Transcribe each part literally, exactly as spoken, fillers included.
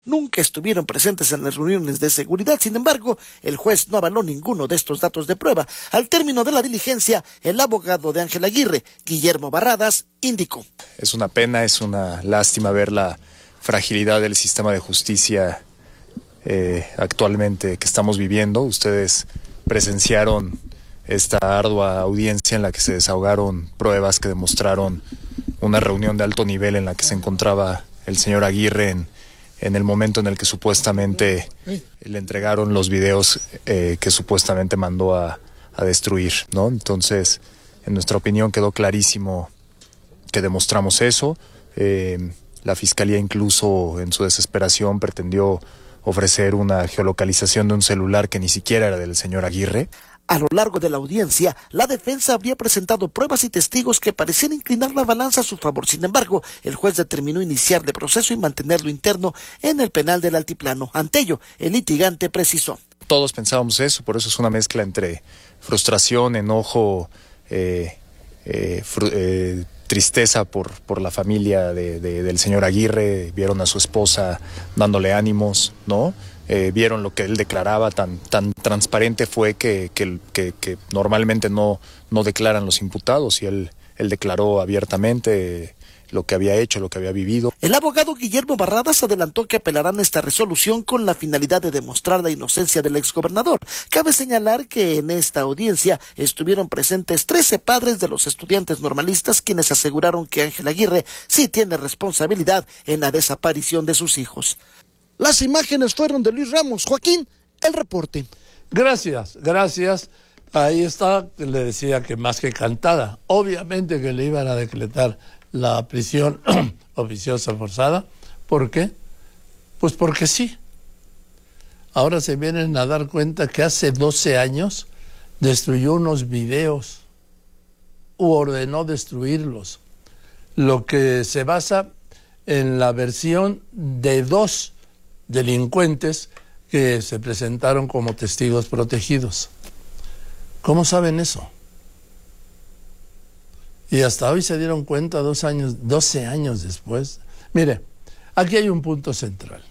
nunca estuvieron presentes en las reuniones de seguridad. Sin embargo, el juez no avaló ninguno de estos datos de prueba. Al término de la diligencia, el abogado de Ángel Aguirre, Guillermo Barradas, indicó: es una pena, es una lástima ver la fragilidad del sistema de justicia eh, actualmente que estamos viviendo. Ustedes presenciaron esta ardua audiencia en la que se desahogaron pruebas que demostraron una reunión de alto nivel en la que se encontraba el señor Aguirre en, en el momento en el que supuestamente le entregaron los videos eh, que supuestamente mandó a, a destruir, ¿no? Entonces, en nuestra opinión quedó clarísimo que demostramos eso. Eh, la Fiscalía incluso en su desesperación pretendió ofrecer una geolocalización de un celular que ni siquiera era del señor Aguirre. A lo largo de la audiencia, la defensa habría presentado pruebas y testigos que parecían inclinar la balanza a su favor. Sin embargo, el juez determinó iniciar el proceso y mantenerlo interno en el penal del Altiplano. Ante ello, el litigante precisó: todos pensábamos eso, por eso es una mezcla entre frustración, enojo, eh, eh, fru eh, tristeza por, por la familia de, de, del señor Aguirre. Vieron a su esposa dándole ánimos, ¿no? Eh, vieron lo que él declaraba, tan, tan transparente fue que, que, que, que normalmente no, no declaran los imputados, y él, él declaró abiertamente lo que había hecho, lo que había vivido. El abogado Guillermo Barradas adelantó que apelarán esta resolución con la finalidad de demostrar la inocencia del exgobernador. Cabe señalar que en esta audiencia estuvieron presentes trece padres de los estudiantes normalistas, quienes aseguraron que Ángel Aguirre sí tiene responsabilidad en la desaparición de sus hijos. Las imágenes fueron de Luis Ramos. Joaquín, el reporte. Gracias, gracias. Ahí está, le decía que más que cantada. Obviamente que le iban a decretar la prisión oficiosa forzada. ¿Por qué? Pues porque sí. Ahora se vienen a dar cuenta que hace doce años destruyó unos videos u ordenó destruirlos, lo que se basa en la versión de dos delincuentes que se presentaron como testigos protegidos. ¿Cómo saben eso? Y hasta hoy se dieron cuenta, dos años, doce años después. Mire, aquí hay un punto central.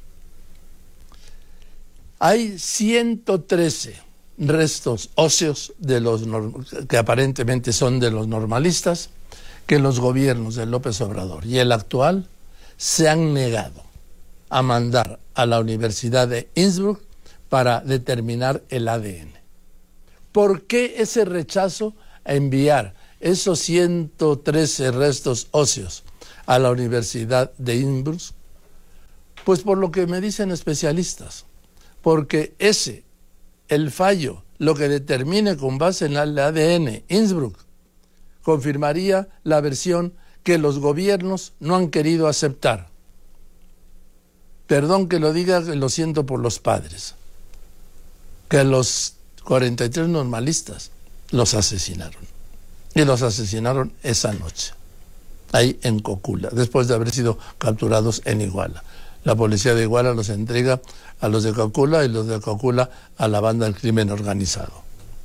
Hay ciento trece restos óseos de los que aparentemente son de los normalistas, que los gobiernos de López Obrador y el actual se han negado a mandar a la Universidad de Innsbruck para determinar el A D N. ¿Por qué ese rechazo a enviar esos ciento trece restos óseos a la Universidad de Innsbruck? Pues por lo que me dicen especialistas, porque ese, el fallo, lo que determine con base en el A D N Innsbruck, confirmaría la versión que los gobiernos no han querido aceptar. Perdón que lo diga, lo siento por los padres, que los cuarenta y tres normalistas los asesinaron. Y los asesinaron esa noche, ahí en Cocula, después de haber sido capturados en Iguala. La policía de Iguala los entrega a los de Cocula y los de Cocula a la banda del crimen organizado.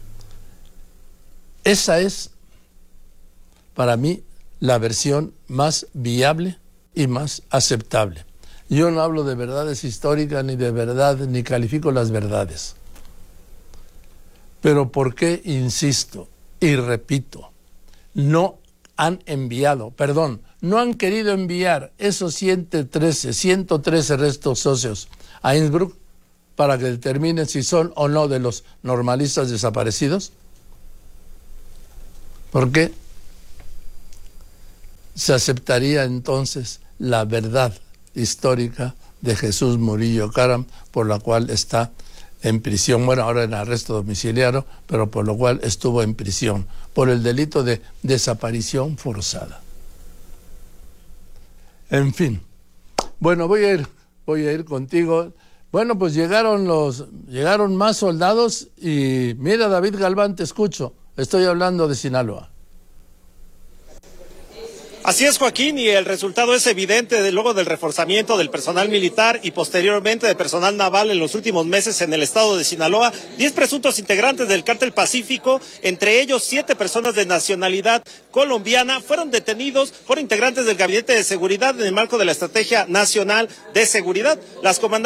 Esa es, para mí, la versión más viable y más aceptable. Yo no hablo de verdades históricas ni de verdad, ni califico las verdades. Pero ¿por qué insisto y repito? No han enviado, perdón, no han querido enviar esos ciento trece restos óseos a Innsbruck para que determinen si son o no de los normalistas desaparecidos. ¿Por qué? Se aceptaría entonces la verdad histórica de Jesús Murillo Caram, por la cual está en prisión, bueno, ahora en arresto domiciliario, pero por lo cual estuvo en prisión, por el delito de desaparición forzada. En fin, bueno, voy a ir, voy a ir contigo. Bueno, pues llegaron los, llegaron más soldados y mira, David Galván, te escucho, estoy hablando de Sinaloa. Así es, Joaquín, y el resultado es evidente de, luego del reforzamiento del personal militar y posteriormente de personal naval en los últimos meses en el estado de Sinaloa. Diez presuntos integrantes del Cártel Pacífico, entre ellos siete personas de nacionalidad colombiana, fueron detenidos por integrantes del Gabinete de Seguridad en el marco de la Estrategia Nacional de Seguridad. Las comandantes